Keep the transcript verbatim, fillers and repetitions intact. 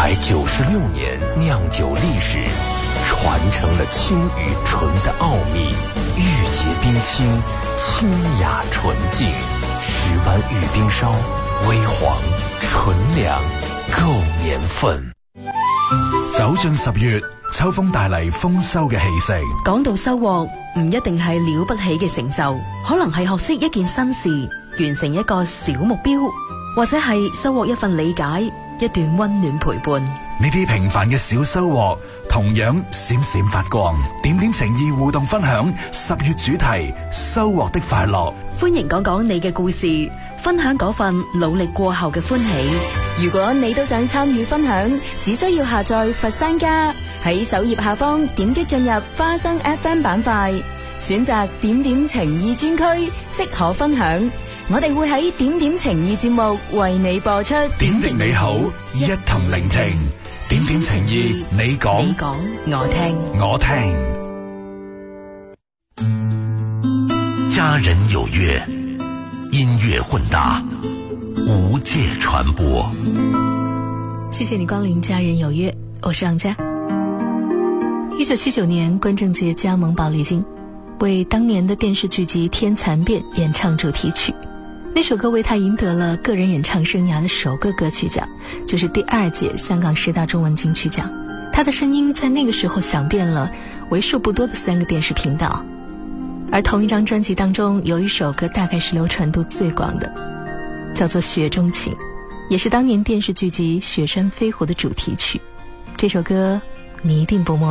百九十六年酿酒历史，传承了青与醇的奥秘，玉洁冰清，清雅纯净。十湾玉冰烧，微黃純良，夠年份。 走進十月，秋風帶嚟豐收嘅氣息。 講到收穫，唔一定係了不起嘅成就，可能係學識一件新事，完成一個小目標，或者係收穫一份理解，一段溫暖陪伴。 呢啲平凡嘅小收穫，同樣閃閃發光。點點情意互動分享十月主題：收穫的快樂。 歡迎講講你嘅故事，分享嗰份努力過後嘅歡喜。 如果你都想參與分享，只需要下載佛山家，喺首頁下方點擊進入花生 F M 板塊，選擇點點情意專區，即可分享。我哋會喺點點情意節目為你播出。 點滴你好，一同聆聽。點點情意，你講， 你講，我聽， 我聽。 家人有約，音樂混搭，無界傳播。 謝謝你光臨家人有約，我是昂佳。一九七九年，關正傑加盟寶麗金，為當年的電視劇集《天蠶變》演唱主題曲。那首歌為他贏得了個人演唱生涯的首個歌曲獎，就是第二屆香港十大中文金曲獎。他的聲音在那個時候響遍了為數不多的三個電視頻道。而同一張專輯當中有一首歌大概是流傳度最廣的，叫做《雪中情》，也是當年電視劇集《雪山飛狐》的主題曲。這首歌你一定不陌